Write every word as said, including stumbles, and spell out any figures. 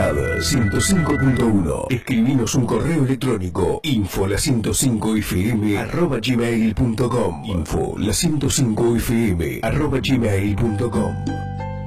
Ciudad ciento cinco punto uno. Escribinos un correo electrónico info la ciento cinco f m arroba gmail punto com. Info la ciento cinco f m arroba gmail punto com.